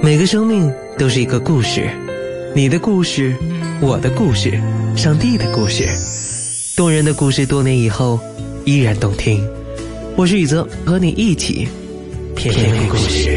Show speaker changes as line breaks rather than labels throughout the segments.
每个生命都是一个故事，你的故事，我的故事，上帝的故事，动人的故事，多年以后依然动听。我是宇泽，和你一起品味故事。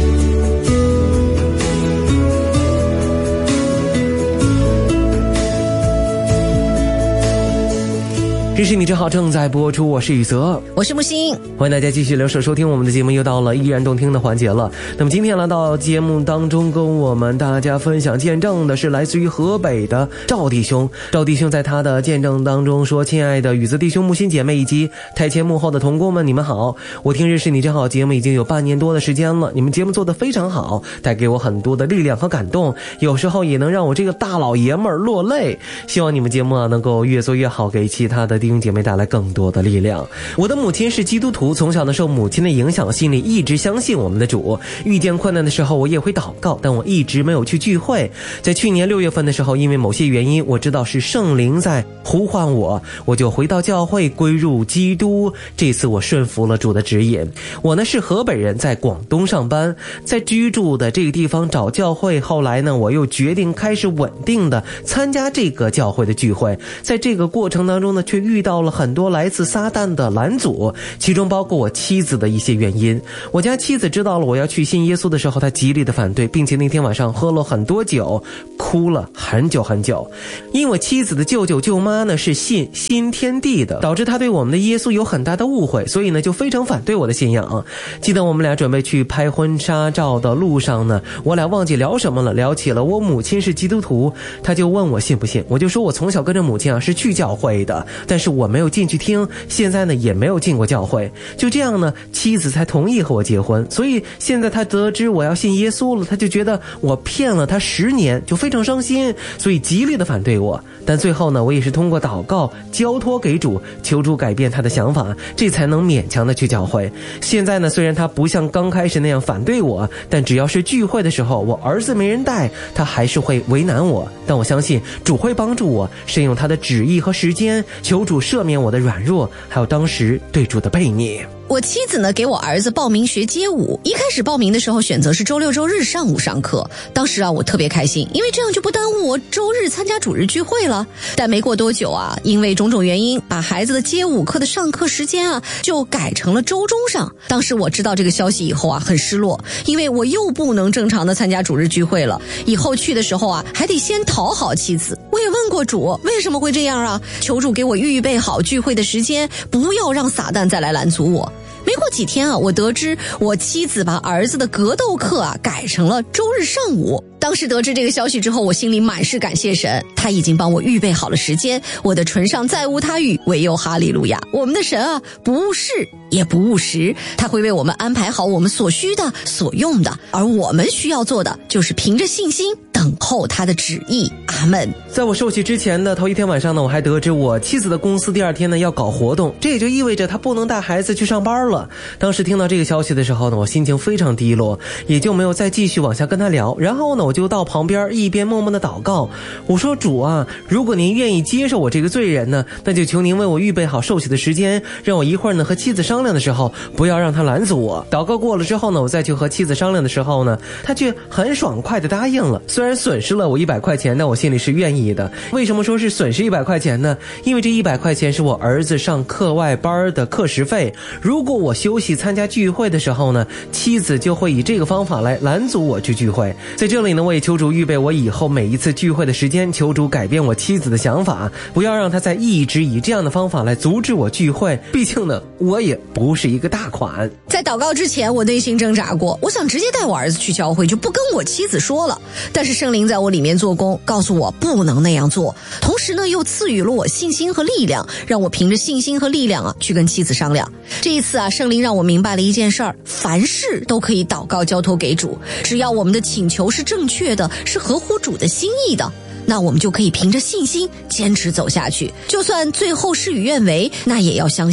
这是你正好正在播出，我是宇泽，
我是木星，
欢迎大家继续留守收听我们的节目，又到了依然动听的环节了。那么今天来到节目当中跟我们大家分享见证的是来自于河北的赵弟兄。赵弟兄在他的见证当中说：亲爱的宇泽弟兄、木星姐妹以及台前幕后的同工们，你们好，我听认识你正好节目已经有半年多的时间了，你们节目做得非常好，带给我很多的力量和感动，有时候也能让我这个大老爷们儿落泪。希望你们节目能够越做越好，给其他的弟兄姐妹带来更多的力量。我的母亲是基督徒，从小的受母亲的影响，心里一直相信我们的主，遇见困难的时候我也会祷告，但我一直没有去聚会。在去年6月份的时候，因为某些原因，我知道是圣灵在呼唤我，我就回到教会归入基督。这次我顺服了主的指引。我呢是河北人，在广东上班，在居住的这个地方找教会，后来呢我又决定开始稳定的参加这个教会的聚会。在这个过程当中呢，却遇到了很多来自撒旦的拦阻，其中包括我妻子的一些原因。我家妻子知道了我要去信耶稣的时候，她极力的反对，并且那天晚上喝了很多酒，哭了很久很久。因为我妻子的舅舅舅妈呢是信新天地的，导致她对我们的耶稣有很大的误会，所以呢就非常反对我的信仰。记得我们俩准备去拍婚纱照的路上呢，我俩忘记聊什么了，聊起了我母亲是基督徒，她就问我信不信，我就说我从小跟着母亲是去教会的，但是我没有进去听，现在呢也没有进过教会。就这样呢，妻子才同意和我结婚。所以现在他得知我要信耶稣了，他就觉得我骗了他10年，就非常伤心，所以极力的反对我。但最后呢，我也是通过祷告交托给主，求主改变他的想法，这才能勉强的去教会。现在呢，虽然他不像刚开始那样反对我，但只要是聚会的时候，我儿子没人带，他还是会为难我。但我相信主会帮助我善用他的旨意和时间，求主赦免我的软弱，还有当时对主的悖逆。
我妻子呢给我儿子报名学街舞，一开始报名的时候选择是周六周日上午上课，当时我特别开心，因为这样就不耽误我周日参加主日聚会了。但没过多久因为种种原因，把孩子的街舞课的上课时间就改成了周中上。当时我知道这个消息以后很失落，因为我又不能正常的参加主日聚会了，以后去的时候还得先讨好妻子。我也问过主为什么会这样求主给我预备好聚会的时间，不要让撒旦再来拦阻我。没过几天我得知我妻子把儿子的格斗课改成了周日上午。当时得知这个消息之后，我心里满是感谢神，他已经帮我预备好了时间，我的唇上再无他语，唯有哈利路亚。我们的神不误事也不误时，他会为我们安排好我们所需的所用的，而我们需要做的就是凭着信心等候他的旨意。阿们。
在我受洗之前的头一天晚上呢，我还得知我妻子的公司第2天呢要搞活动，这也就意味着她不能带孩子去上班了。当时听到这个消息的时候呢，我心情非常低落，也就没有再继续往下跟她聊。然后呢，我就到旁边一边默默的祷告，我说主如果您愿意接受我这个罪人呢，那就求您为我预备好受洗的时间，让我一会儿呢和妻子商量的时候不要让她拦阻我。祷告过了之后呢，我再去和妻子商量的时候呢，她却很爽快的答应了。虽然损失了我100块钱，但我心里是愿意的。为什么说是损失100块钱呢？因为这100块钱是我儿子上课外班的课时费，如果我休息参加聚会的时候呢，妻子就会以这个方法来拦阻我去聚会。在这里呢，我也求主预备我以后每一次聚会的时间，求主改变我妻子的想法，不要让她再一直以这样的方法来阻止我聚会，毕竟呢我也不是一个大款。
在祷告之前，我内心挣扎过，我想直接带我儿子去教会，就不跟我妻子说了，但是圣灵在我里面做工，告诉我不能那样做，同时呢又赐予了我信心和力量，让我凭着信心和力量去跟妻子商量。这一次圣灵让我明白了一件事儿，凡事都可以祷告交托给主，只要我们的请求是正确的，是合乎主的心意的，那我们就可以凭着信心坚持走下去，就算最后事与愿违，那也要相信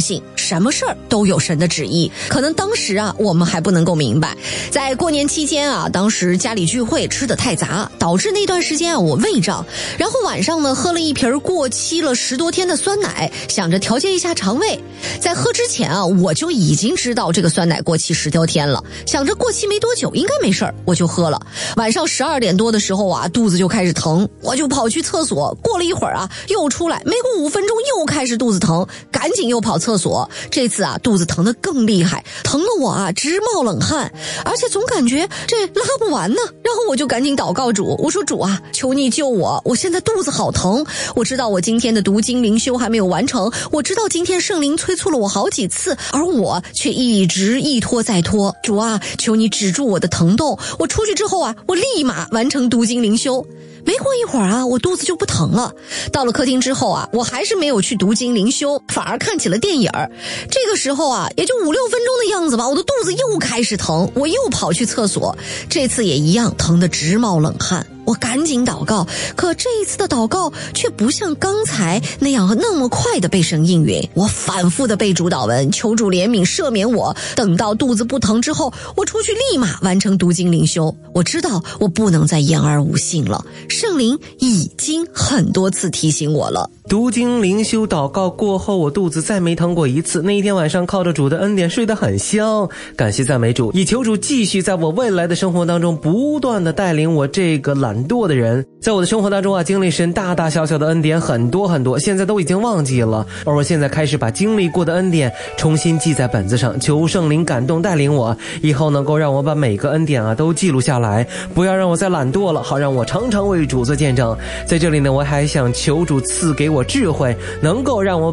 什么事儿都有神的旨意。可能当时啊，我们还不能够明白。在过年期间啊，当时家里聚会吃得太杂，导致那段时间啊我胃胀，然后晚上呢喝了一瓶过期了10多天的酸奶，想着调节一下肠胃。在喝之前啊，我就已经知道这个酸奶过期10多天了，想着过期没多久应该没事儿，我就喝了。晚上12点多的时候啊，肚子就开始疼，我就跑去厕所，过了一会儿啊又出来，没过5分钟又开始肚子疼，赶紧又跑厕所。这次啊肚子疼得更厉害，疼得我啊直冒冷汗，而且总感觉这拉不完呢。然后我就赶紧祷告主，我说主啊，求你救我，我现在肚子好疼，我知道我今天的读经灵修还没有完成，我知道今天圣灵催促了我好几次，而我却一直一拖再拖。主啊，求你止住我的疼痛，我出去之后啊，我立马完成读经灵修。没过一会儿啊，我肚子就不疼了。到了客厅之后啊，我还是没有去读经灵修，反而看起了电影。这个时候啊，也就5-6分钟的样子吧，我的肚子又开始疼，我又跑去厕所，这次也一样疼得直冒冷汗。我赶紧祷告，可这一次的祷告却不像刚才那样那么快的被神应允。我反复的背主祷文，求主怜悯赦免我。等到肚子不疼之后，我出去立马完成读经灵修。我知道我不能再言而无信了，圣灵已经很多次提醒我了。
读经灵修祷告过后，我肚子再没疼过一次。那一天晚上靠着主的恩典睡得很香，感谢赞美主，以求主继续在我未来的生活当中不断的带领我这个懒惰的人。在我的生活当中啊，经历神大大小小的恩典很多很多，现在都已经忘记了，而我现在开始把经历过的恩典重新记在本子上，求圣灵感动带领我，以后能够让我把每个恩典啊都记录下来，不要让我再懒惰了，好让我常常为主做见证。在这里呢，我还想求主赐给我智慧，能够让我